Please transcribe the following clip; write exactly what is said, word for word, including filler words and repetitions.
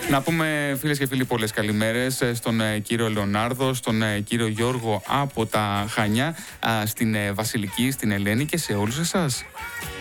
Να πούμε, φίλες και φίλοι, πολλές καλημέρες στον κύριο Λεωνάρδο, στον κύριο Γιώργο από τα Χανιά, στην Βασιλική, στην Ελένη και σε όλους εσάς.